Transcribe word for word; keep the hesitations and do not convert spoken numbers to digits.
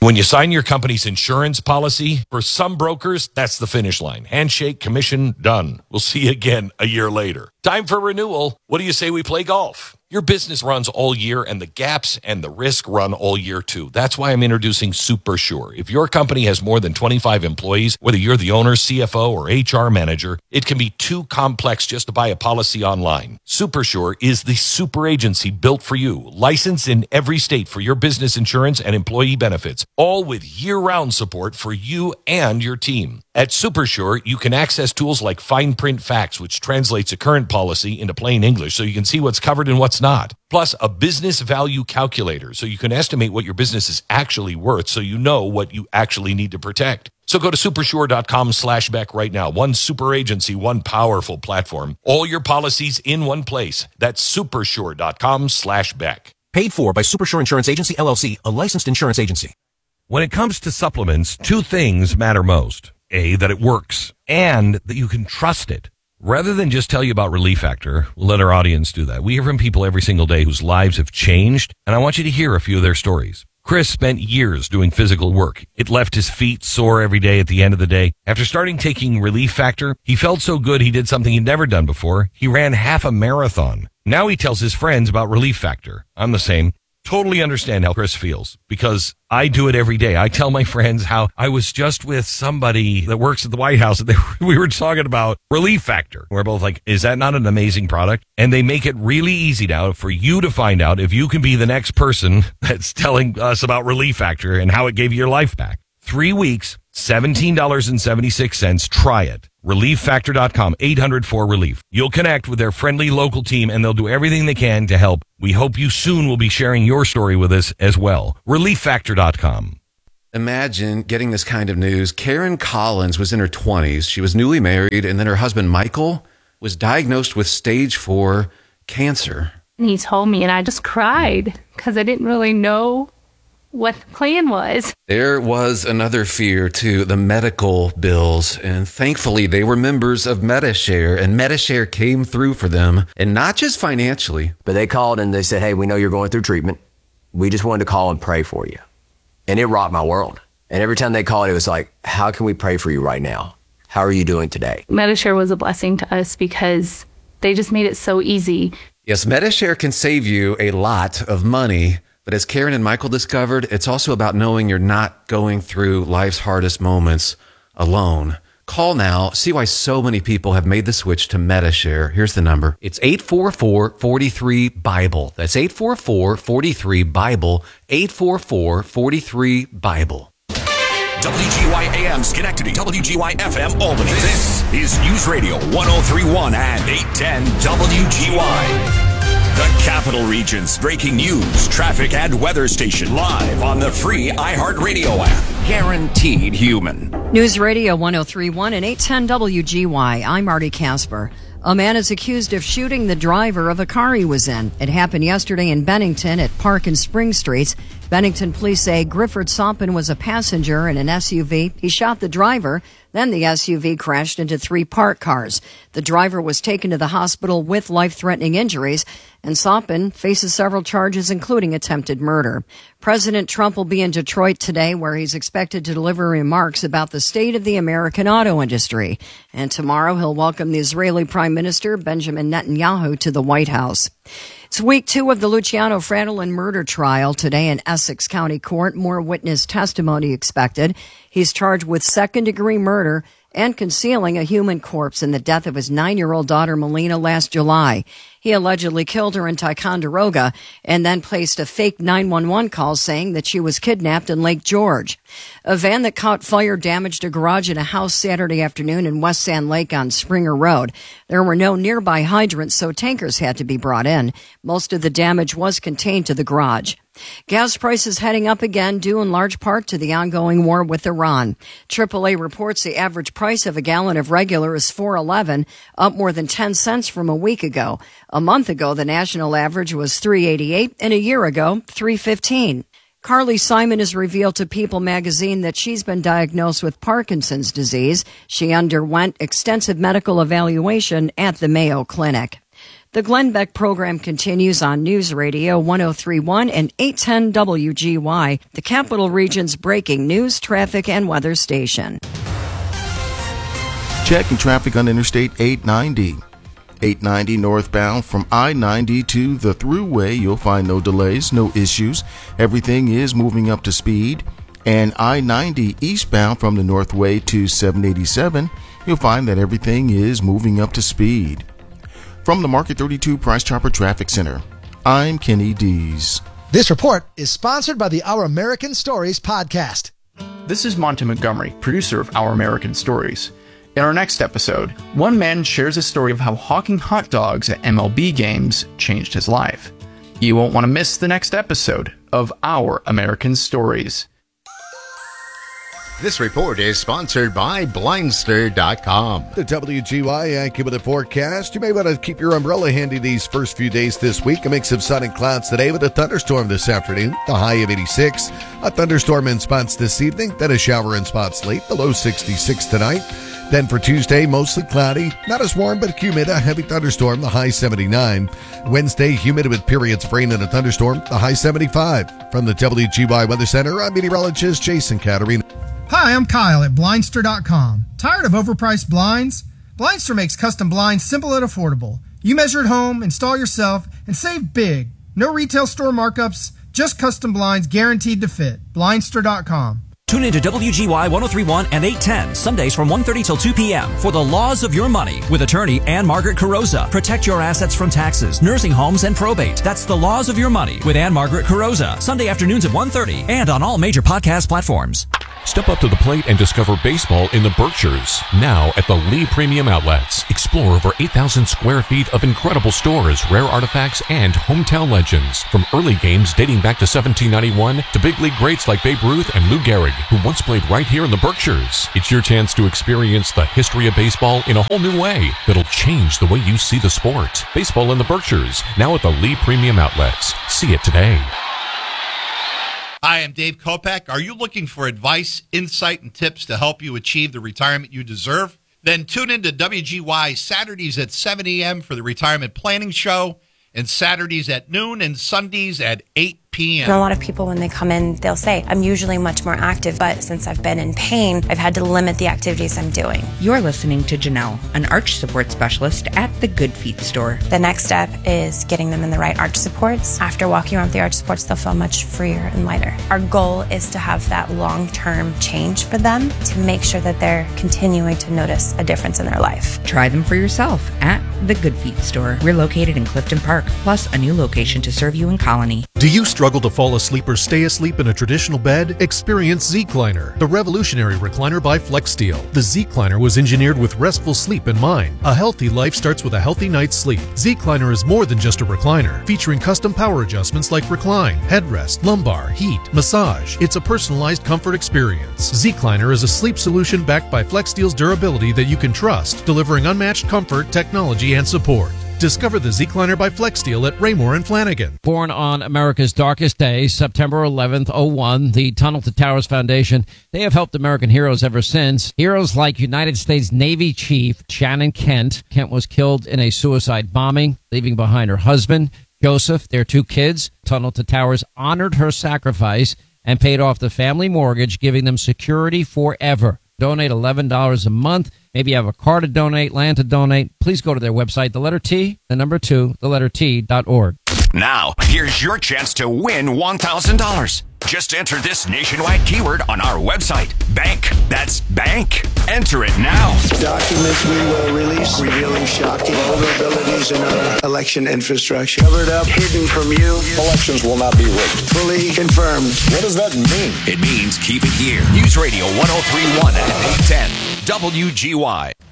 When you sign your company's insurance policy, for some brokers, that's the finish line. Handshake, commission, done. We'll see you again a year later. Time for renewal. What do you say we play golf? Your business runs all year, and the gaps and the risk run all year, too. That's why I'm introducing SuperSure. If your company has more than twenty-five employees, whether you're the owner, C F O, or H R manager, it can be too complex just to buy a policy online. SuperSure is the super agency built for you, licensed in every state for your business insurance and employee benefits, all with year-round support for you and your team. At SuperSure, you can access tools like Fine Print Facts, which translates a current policy into plain English so you can see what's covered and what's not. Plus, a business value calculator so you can estimate what your business is actually worth so you know what you actually need to protect. So go to supersure.com slash Beck right now. One super agency, one powerful platform. All your policies in one place. That's supersure.com slash Beck. Paid for by Supersure Insurance Agency, L L C, a licensed insurance agency. When it comes to supplements, two things matter most. A, that it works, and that you can trust it. Rather than just tell you about Relief Factor, we'll let our audience do that. We hear from people every single day whose lives have changed, and I want you to hear a few of their stories. Chris spent years doing physical work. It left his feet sore every day at the end of the day. After starting taking Relief Factor, he felt so good he did something he'd never done before. He ran half a marathon. Now he tells his friends about Relief Factor. I'm the same. Totally understand how Chris feels because I do it every day. I tell my friends how I was just with somebody that works at the White House and they, we were talking about Relief Factor. We're both like, is that not an amazing product? And they make it really easy now for you to find out if you can be the next person that's telling us about Relief Factor and how it gave you your life back. Three weeks, seventeen dollars and seventy-six cents. Try it. relief factor dot com, eight hundred four relief. You'll connect with their friendly local team and they'll do everything they can to help. We hope you soon will be sharing your story with us as well. relief factor dot com. Imagine getting this kind of news. Karen Collins was in her twenties. She was newly married, and then her husband, Michael, was diagnosed with stage four cancer. And he told me, and I just cried because I didn't really know what the plan was. There was another fear, too, the medical bills. And thankfully, they were members of Medi-Share, and Medi-Share came through for them, and not just financially. But they called and they said, hey, we know you're going through treatment. We just wanted to call and pray for you. And it rocked my world. And every time they called, it was like, how can we pray for you right now? How are you doing today? Medi-Share was a blessing to us because they just made it so easy. Yes, Medi-Share can save you a lot of money. But as Karen and Michael discovered, it's also about knowing you're not going through life's hardest moments alone. Call now. See why so many people have made the switch to Medi-Share. Here's the number. It's eight four four, four three, BIBLE. That's eight four four, four three, BIBLE. eight four four, four three, BIBLE. W G Y A M Schenectady, W G Y F M Albany. This is News Radio one oh three point one and eight ten W G Y. The Capital Region's breaking news, traffic, and weather station live on the free iHeartRadio app. Guaranteed human. News Radio one oh three point one and eight ten W G Y. I'm Marty Casper. A man is accused of shooting the driver of a car he was in. It happened yesterday in Bennington at Park and Spring Streets. Bennington police say Grifford Sompin was a passenger in an S U V. He shot the driver. Then the S U V crashed into three parked cars. The driver was taken to the hospital with life-threatening injuries, and Sompin faces several charges, including attempted murder. President Trump will be in Detroit today, where he's expected to deliver remarks about the state of the American auto industry. And tomorrow he'll welcome the Israeli Prime Minister Benjamin Netanyahu to the White House. It's week two of the Luciano Fradolin murder trial today in Essex County Court. More witness testimony expected. He's charged with second-degree murder and concealing a human corpse in the death of his nine-year-old daughter Melina last July. He allegedly killed her in Ticonderoga and then placed a fake nine one one call saying that she was kidnapped in Lake George. A van that caught fire damaged a garage in a house Saturday afternoon in West Sand Lake on Springer Road. There were no nearby hydrants, so tankers had to be brought in. Most of the damage was contained to the garage. Gas prices heading up again, due in large part to the ongoing war with Iran. triple A reports the average price of a gallon of regular is four eleven, up more than ten cents from a week ago. A month ago, the national average was three eighty-eight, and a year ago, three fifteen. Carly Simon has revealed to People magazine that she's been diagnosed with Parkinson's disease. She underwent extensive medical evaluation at the Mayo Clinic. The Glenn Beck program continues on News Radio one oh three point one and eight ten W G Y, the Capital Region's breaking news, traffic, and weather station. Checking traffic on Interstate eight ninety. eight ninety northbound from I ninety to the Thruway, you'll find no delays, no issues. Everything is moving up to speed. And I ninety eastbound from the Northway to seven eighty-seven, you'll find that everything is moving up to speed. From the Market thirty-two Price Chopper Traffic Center, I'm Kenny Dees. This report is sponsored by the Our American Stories podcast. This is Monty Montgomery, producer of Our American Stories. In our next episode, one man shares a story of how hawking hot dogs at M L B games changed his life. You won't want to miss the next episode of Our American Stories. This report is sponsored by Blindster dot com. The W G Y AccuWeather forecast. You may want to keep your umbrella handy these first few days this week. A mix of sun and clouds today with a thunderstorm this afternoon. The high of eighty-six. A thunderstorm in spots this evening. Then a shower in spots late. The low sixty-six tonight. Then for Tuesday, mostly cloudy. Not as warm, but humid. A heavy thunderstorm. The high seventy-nine. Wednesday, humid with periods of rain and a thunderstorm. The high seventy-five. From the W G Y Weather Center, I'm meteorologist Jason Caterina. Hi, I'm Kyle at Blindster dot com. Tired of overpriced blinds? Blindster makes custom blinds simple and affordable. You measure at home, install yourself, and save big. No retail store markups, just custom blinds guaranteed to fit. Blindster dot com. Tune in to W G Y one oh three point one and eight ten, Sundays from one thirty till two p.m. for The Laws of Your Money with attorney Ann Margaret Carrozza. Protect your assets from taxes, nursing homes, and probate. That's The Laws of Your Money with Ann Margaret Carrozza. Sunday afternoons at one thirty and on all major podcast platforms. Step up to the plate and discover baseball in the Berkshires. Now at the Lee Premium Outlets. Explore over eight thousand square feet of incredible stores, rare artifacts, and hometown legends. From early games dating back to seventeen ninety-one to big league greats like Babe Ruth and Lou Gehrig, who once played right here in the Berkshires. It's your chance to experience the history of baseball in a whole new way that'll change the way you see the sport. Baseball in the Berkshires, now at the Lee Premium Outlets. See it today. Hi, I'm Dave Kopak. Are you looking for advice, insight, and tips to help you achieve the retirement you deserve? Then tune in to W G Y Saturdays at seven a.m. for the Retirement Planning Show, and Saturdays at noon and Sundays at eight p.m. And a lot of people, when they come in, they'll say, I'm usually much more active, but since I've been in pain, I've had to limit the activities I'm doing. You're listening to Janelle, an arch support specialist at the Good Feet store. The next step is getting them in the right arch supports. After walking around with the arch supports, they'll feel much freer and lighter. Our goal is to have that long-term change for them to make sure that they're continuing to notice a difference in their life. Try them for yourself at the Good Feet store. We're located in Clifton Park, plus a new location to serve you in Colony. Do you struggle to fall asleep or stay asleep in a traditional bed? Experience Z-Cliner, the revolutionary recliner by FlexSteel. The Z-Cliner was engineered with restful sleep in mind. A healthy life starts with a healthy night's sleep. Z-Cliner is more than just a recliner, featuring custom power adjustments like recline, headrest, lumbar, heat, massage. It's a personalized comfort experience. Z-Cliner is a sleep solution backed by FlexSteel's durability that you can trust, delivering unmatched comfort, technology, and support. Discover the Z-Cliner by FlexSteel at Raymore and Flanagan. Born on America's darkest day, September eleventh, oh one, the Tunnel to Towers Foundation, they have helped American heroes ever since. Heroes like United States Navy Chief Shannon Kent. Kent was killed in a suicide bombing, leaving behind her husband, Joseph, their two kids. Tunnel to Towers honored her sacrifice and paid off the family mortgage, giving them security forever. Donate eleven dollars a month. Maybe you have a car to donate, land to donate. Please go to their website, the letter T, the number two, the letter T dot org. Now, here's your chance to win one thousand dollars. Just enter this nationwide keyword on our website. Bank. That's bank. Enter it now. Documents we will release revealing shocking vulnerabilities in our election infrastructure. Covered up, hidden from you. Elections will not be rigged. Fully confirmed. What does that mean? It means keep it here. News Radio one oh three point one at eight ten W G Y.